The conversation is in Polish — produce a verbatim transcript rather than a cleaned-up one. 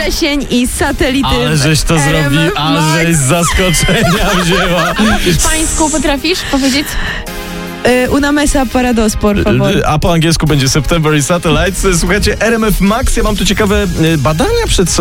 zasień i satelity. Ale żeś to zrobił, ale żeś z zaskoczenia wzięła. Po hiszpańsku potrafisz powiedzieć? Y, una mesa para dos, por favor. A po angielsku będzie September i Satellites. Słuchajcie, R M F Max, ja mam tu ciekawe badania przed sobą.